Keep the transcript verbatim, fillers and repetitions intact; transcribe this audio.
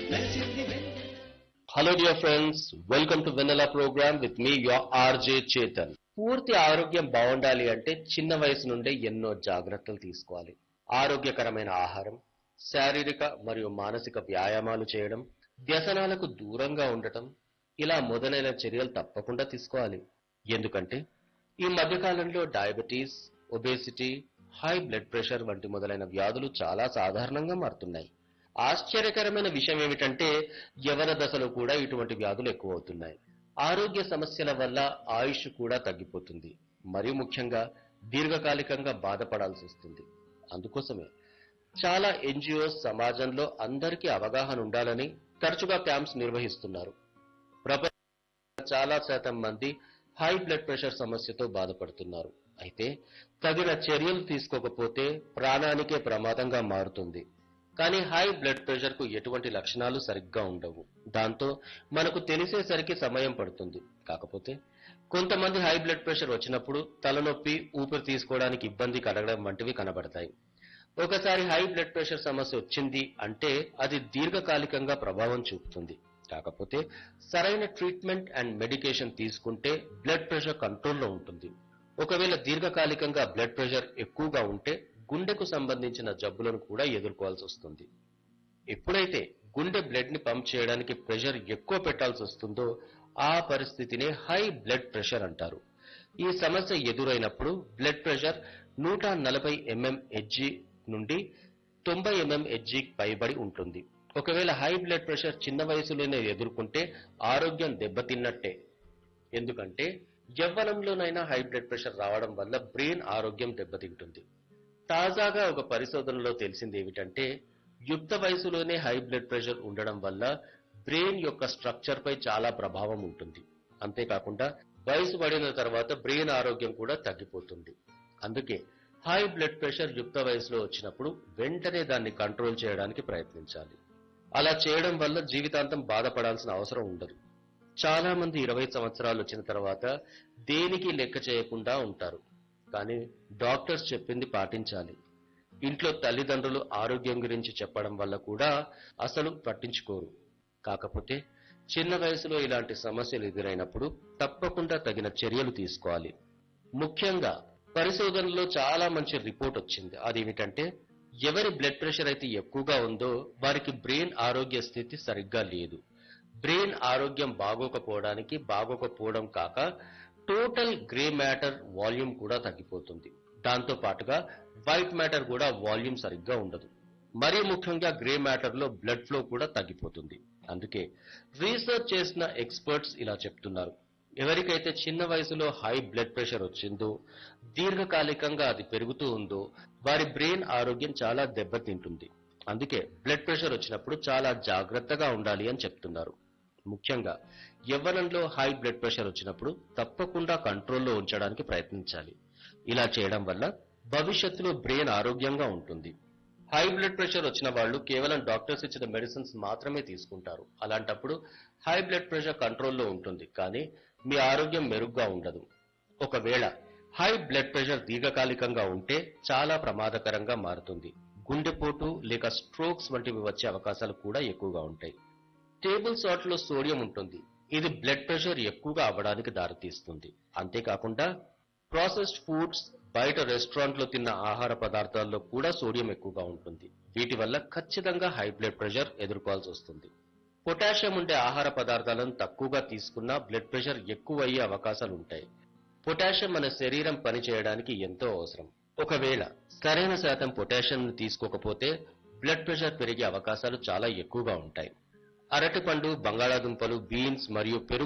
Hello dear friends, welcome to Vanilla program with me your R J Chetan. పూర్తి ఆరోగ్యం బాగుండాలి అంటే చిన్న వయసు నుండే ఎన్నో జాగ్రత్తలు తీసుకోవాలి. ఆరోగ్యకరమైన ఆహారం, శారీరక మరియు మానసిక వ్యాయామాలు చేయడం, వ్యసనాలకు దూరంగా ఉండటం ఇలా మొదలైన చర్యలు తప్పకుండా తీసుకోవాలి. ఎందుకంటే ఈ మధ్యకాలంలో diabetes, obesity, high blood pressure వంటి మొదలైన వ్యాధులు చాలా సాధారణంగా మారుతున్నాయి. ఆశ్చర్యకరమైన విషయం ఏమిటంటే యవన దశలో కూడా ఇటువంటి వ్యాధులు ఎక్కువ అవుతున్నాయి. ఆరోగ్య సమస్యల వల్ల ఆయుష్ కూడా తగ్గిపోతుంది. మరియు ముఖ్యంగా దీర్ఘకాలికంగా బాధపడాల్సి వస్తుంది. అందుకోసమే చాలా ఎన్జిఓస్ సమాజంలో అందరికీ అవగాహన ఉండాలని తరచుగా క్యాంప్స్ నిర్వహిస్తున్నారు. ప్రపంచంలో చాలా శాతం మంది హై బ్లడ్ ప్రెషర్ సమస్యతో బాధపడుతున్నారు. అయితే తగిన చర్యలు తీసుకోకపోతే ప్రాణానికే ప్రమాదంగా మారుతుంది. కానీ హై బ్లడ్ ప్రెషర్ కు ఎటువంటి లక్షణాలు సరిగ్గా ఉండవు. దాంతో మనకు తెలిసేసరికి సమయం పడుతుంది. కాకపోతే కొంతమంది హై బ్లడ్ ప్రెషర్ వచ్చినప్పుడు తలనొప్పి, ఊపిరి తీసుకోవడానికి ఇబ్బంది కలగడం వంటివి కనబడతాయి. ఒకసారి హై బ్లడ్ ప్రెషర్ సమస్య వచ్చింది అంటే అది దీర్ఘకాలికంగా ప్రభావం చూపుతుంది. కాకపోతే సరైన ట్రీట్మెంట్ అండ్ మెడికేషన్ తీసుకుంటే బ్లడ్ ప్రెషర్ కంట్రోల్లో ఉంటుంది. ఒకవేళ దీర్ఘకాలికంగా బ్లడ్ ప్రెషర్ ఎక్కువగా ఉంటే గుండెకు సంబంధించిన జబ్బులను కూడా ఎదుర్కోవాల్సి వస్తుంది. ఎప్పుడైతే గుండె బ్లడ్ ని పంప్ చేయడానికి ప్రెషర్ ఎక్కువ పెట్టాల్సి వస్తుందో ఆ పరిస్థితినే హై బ్లడ్ ప్రెషర్ అంటారు. ఈ సమస్య ఎదురైనప్పుడు బ్లడ్ ప్రెషర్ నూట నలభై ఎంఎంహెచ్జి నుండి తొంభై ఎంఎంహెచ్జి పైబడి ఉంటుంది. ఒకవేళ హై బ్లడ్ ప్రెషర్ చిన్న వయసులోనే ఎదుర్కొంటే ఆరోగ్యం దెబ్బతిన్నట్టే. ఎందుకంటే యవ్వనంలోనైనా హై బ్లడ్ ప్రెషర్ రావడం వల్ల బ్రెయిన్ ఆరోగ్యం దెబ్బతింటుంది. తాజాగా ఒక పరిశోధనలో తెలిసింది ఏమిటంటే యుక్త వయసులోనే హై బ్లడ్ ప్రెషర్ ఉండడం వల్ల బ్రెయిన్ యొక్క స్ట్రక్చర్ పై చాలా ప్రభావం ఉంటుంది. అంతేకాకుండా వయసు పడిన తర్వాత బ్రెయిన్ ఆరోగ్యం కూడా తగ్గిపోతుంది. అందుకే హై బ్లడ్ ప్రెషర్ యుక్త వయసులో వచ్చినప్పుడు వెంటనే దాన్ని కంట్రోల్ చేయడానికి ప్రయత్నించాలి. అలా చేయడం వల్ల జీవితాంతం బాధపడాల్సిన అవసరం ఉండదు. చాలా మంది ఇరవై సంవత్సరాలు వచ్చిన తర్వాత దేనికి లెక్క చేయకుండా ఉంటారు. కానీ డాక్టర్స్ చెప్పింది పాటించాలి. ఇంట్లో తల్లిదండ్రులు ఆరోగ్యం గురించి చెప్పడం వల్ల కూడా అసలు పట్టించుకోరు. కాకపోతే చిన్న వయసులో ఇలాంటి సమస్యలు ఎదురైనప్పుడు తప్పకుండా తగిన చర్యలు తీసుకోవాలి. ముఖ్యంగా పరిశోధనలో చాలా మంచి రిపోర్ట్ వచ్చింది. అదేమిటంటే ఎవరి బ్లడ్ ప్రెషర్ అయితే ఎక్కువగా ఉందో వారికి బ్రెయిన్ ఆరోగ్య స్థితి సరిగ్గా లేదు. బ్రెయిన్ ఆరోగ్యం బాగోకపోవడానికి బాగోకపోవడం కాక టోటల్ గ్రే మ్యాటర్ వాల్యూమ్ కూడా తగ్గిపోతుంది. దాంతో పాటుగా వైట్ మ్యాటర్ కూడా వాల్యూమ్ సరిగ్గా ఉండదు. మరీ ముఖ్యంగా గ్రే మ్యాటర్ లో బ్లడ్ ఫ్లో కూడా తగ్గిపోతుంది. అందుకే రీసెర్చ్ చేసిన ఎక్స్పర్ట్స్ ఇలా చెప్తున్నారు. ఎవరికైతే చిన్న వయసులో హై బ్లడ్ ప్రెషర్ వచ్చిందో దీర్ఘకాలికంగా అది పెరుగుతూ ఉందో వారి బ్రెయిన్ ఆరోగ్యం చాలా దెబ్బతింటుంది. అందుకే బ్లడ్ ప్రెషర్ వచ్చినప్పుడు చాలా జాగ్రత్తగా ఉండాలి అని చెప్తున్నారు. ముఖ్యంగా యవ్వనంలో హై బ్లడ్ ప్రెషర్ వచ్చినప్పుడు తప్పకుండా కంట్రోల్లో ఉంచడానికి ప్రయత్నించాలి. ఇలా చేయడం వల్ల భవిష్యత్తులో బ్రెయిన్ ఆరోగ్యంగా ఉంటుంది. హై బ్లడ్ ప్రెషర్ వచ్చిన వాళ్ళు కేవలం డాక్టర్స్ ఇచ్చిన మెడిసిన్స్ మాత్రమే తీసుకుంటారు. అలాంటప్పుడు హై బ్లడ్ ప్రెషర్ కంట్రోల్లో ఉంటుంది, కానీ మీ ఆరోగ్యం మెరుగ్గా ఉండదు. ఒకవేళ హై బ్లడ్ ప్రెషర్ దీర్ఘకాలికంగా ఉంటే చాలా ప్రమాదకరంగా మారుతుంది. గుండెపోటు లేక స్ట్రోక్స్ వంటివి వచ్చే అవకాశాలు కూడా ఎక్కువగా ఉంటాయి. టేబుల్ సాల్ట్ లో సోడియం ఉంటుంది. ఇది బ్లడ్ ప్రెషర్ ఎక్కువగా అవ్వడానికి దారితీస్తుంది. అంతేకాకుండా ప్రాసెస్డ్ ఫుడ్స్, బయట రెస్టారెంట్ లో తిన్న ఆహార పదార్థాల్లో కూడా సోడియం ఎక్కువగా ఉంటుంది. వీటి వల్ల ఖచ్చితంగా హై బ్లడ్ ప్రెషర్ ఎదుర్కోవాల్సి వస్తుంది. పొటాషియం ఉండే ఆహార పదార్థాలను తక్కువగా తీసుకున్నా బ్లడ్ ప్రెషర్ ఎక్కువ అయ్యే అవకాశాలు ఉంటాయి. పొటాషియం మన శరీరం పని చేయడానికి ఎంతో అవసరం. ఒకవేళ సరైన శాతం పొటాషియం తీసుకోకపోతే బ్లడ్ ప్రెషర్ పెరిగే అవకాశాలు చాలా ఎక్కువగా ఉంటాయి. అరటిపండు, బంగాళాదుంపలు, బీన్స్ మరియు పెరుగు